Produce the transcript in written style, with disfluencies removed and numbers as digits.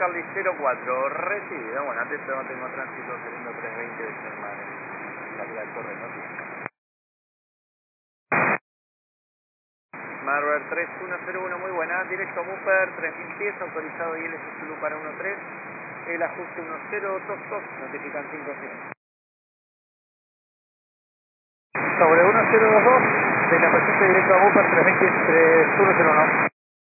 Charlie 04, recibido. Bueno, antes tengo tránsito segundo 320 de Sherman en la Plaza Torre, ¿no? Marver 3101, muy buena, directo Mupper, 3000 pies, autorizado ILS Zulu para 13, el ajuste 10, tos, notifican 500. Sobre 1022, de la presencia directo a Mupper 320 3101.